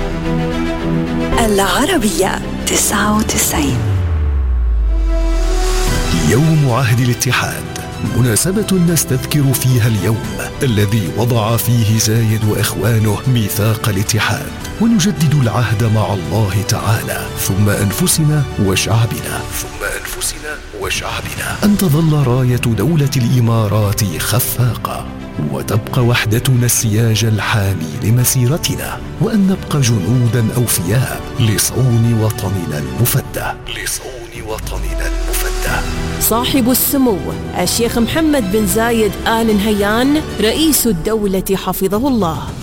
العربية 99. يوم عهد الاتحاد، مناسبة نستذكر فيها اليوم الذي وضع فيه زايد وإخوانه ميثاق الاتحاد، ونجدد العهد مع الله تعالى ثم أنفسنا وشعبنا أن تظل راية دولة الإمارات خفاقة، وتبقى وحدتنا السياج الحامي لمسيرتنا، وأن نبقى جنودا أوفياء لصون وطننا المفدى. صاحب السمو الشيخ محمد بن زايد آل نهيان رئيس الدولة حفظه الله.